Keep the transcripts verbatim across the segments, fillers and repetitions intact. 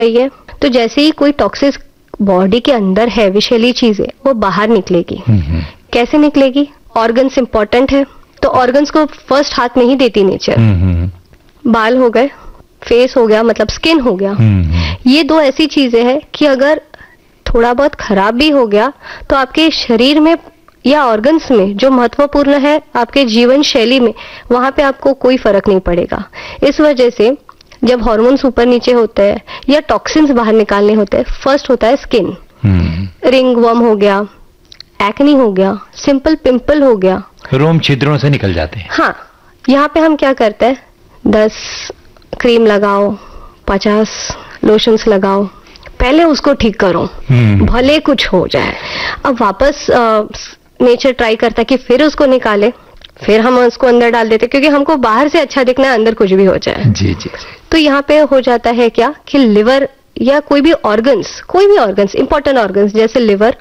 रही है, तो जैसे ही कोई टॉक्सिस बॉडी के अंदर है, विषैली चीजें, वो बाहर निकलेगी। कैसे निकलेगी? ऑर्गन्स इंपॉर्टेंट है, तो ऑर्गन्स को फर्स्ट हाथ नहीं देती नेचर। बाल हो गए, फेस हो गया, मतलब स्किन हो गया, ये दो ऐसी चीजें हैं कि अगर थोड़ा बहुत खराब भी हो गया तो आपके शरीर में या ऑर्गन्स में जो महत्वपूर्ण है आपके जीवन शैली में, वहां पे आपको कोई फर्क नहीं पड़ेगा। इस वजह से जब हार्मोन्स ऊपर नीचे होते हैं या टॉक्सिन्स बाहर निकालने होते हैं, फर्स्ट होता है स्किन। रिंग वर्म हो गया, एक्नी हो गया, सिंपल पिंपल हो गया, रोम छिद्रों से निकल जाते हैं। हाँ, यहाँ पे हम क्या करते हैं, दस क्रीम लगाओ, पचास लोशंस लगाओ, पहले उसको ठीक करो, भले कुछ हो जाए। अब वापस नेचर ट्राई करता है कि फिर उसको निकाले, फिर हम उसको अंदर डाल देते, क्योंकि हमको बाहर से अच्छा दिखना है, अंदर कुछ भी हो जाए। जी जी। तो यहाँ पे हो जाता है क्या कि लिवर या कोई भी ऑर्गन्स, कोई भी ऑर्गन्स, इंपॉर्टेंट ऑर्गन्स जैसे लिवर,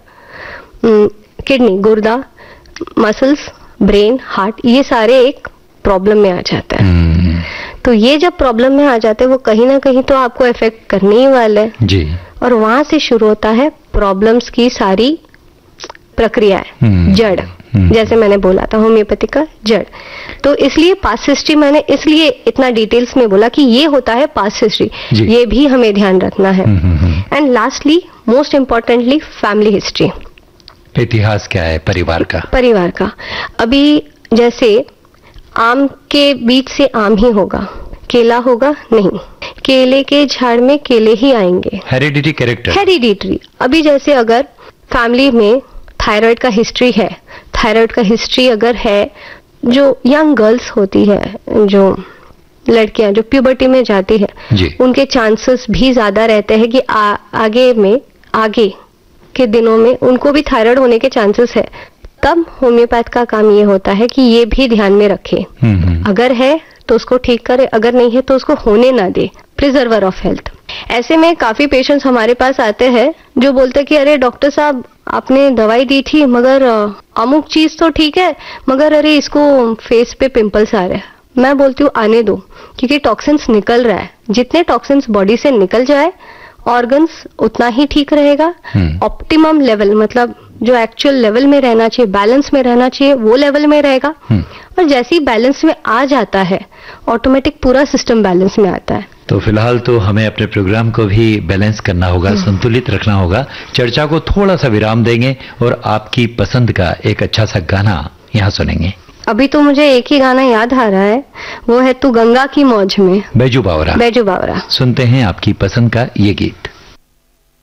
किडनी, गुर्दा, मसल्स, ब्रेन, हार्ट, ये सारे एक प्रॉब्लम में आ जाते हैं। तो ये जब प्रॉब्लम में आ जाते हैं, वो कहीं ना कहीं तो आपको इफेक्ट करने ही वाले हैं जी। और वहां से शुरू होता है प्रॉब्लम्स की सारी प्रक्रियाएं, जड़, जैसे मैंने बोला था होम्योपैथी का जड़। तो इसलिए पास्ट हिस्ट्री मैंने इसलिए इतना डिटेल्स में बोला कि ये होता है पास्ट हिस्ट्री, ये भी हमें ध्यान रखना है। And lastly, most importantly, family history. इतिहास क्या है परिवार का? परिवार का अभी जैसे आम के बीच से आम ही होगा, केला होगा नहीं, केले के झाड़ में केले ही आएंगे। Heredity character, hereditary. अभी जैसे अगर फैमिली में थायराइड का हिस्ट्री है, थायराइड का हिस्ट्री अगर है, जो यंग गर्ल्स होती है, जो लड़कियां जो प्यूबर्टी में जाती है, उनके चांसेस भी ज्यादा रहते हैं कि आ, आगे में आगे के दिनों में उनको भी थायराइड होने के चांसेस है। तब होम्योपैथ का काम ये होता है कि ये भी ध्यान में रखे, अगर है तो उसको ठीक करे, अगर नहीं है तो उसको होने ना दे, प्रिजर्वर ऑफ हेल्थ। ऐसे में काफी पेशेंट्स हमारे पास आते हैं जो बोलते हैं कि अरे डॉक्टर साहब आपने दवाई दी थी, मगर अमुक चीज तो ठीक है, मगर अरे इसको फेस पे पिंपल्स आ रहे हैं। मैं बोलती हूँ आने दो, क्योंकि टॉक्सिन्स निकल रहा है, जितने टॉक्सिन्स बॉडी से निकल जाए ऑर्गन्स उतना ही ठीक रहेगा। ऑप्टिमम लेवल, मतलब जो एक्चुअल लेवल में रहना चाहिए, बैलेंस में रहना चाहिए, वो लेवल में रहेगा। और जैसे ही बैलेंस में आ जाता है, ऑटोमेटिक पूरा सिस्टम बैलेंस में आता है। तो फिलहाल तो हमें अपने प्रोग्राम को भी बैलेंस करना होगा, संतुलित रखना होगा। चर्चा को थोड़ा सा विराम देंगे और आपकी पसंद का एक अच्छा सा गाना यहाँ सुनेंगे। अभी तो मुझे एक ही गाना याद आ रहा है, वो है तू गंगा की मौज में, बैजू बावरा। बैजू बावरा। सुनते हैं आपकी पसंद का ये गीत।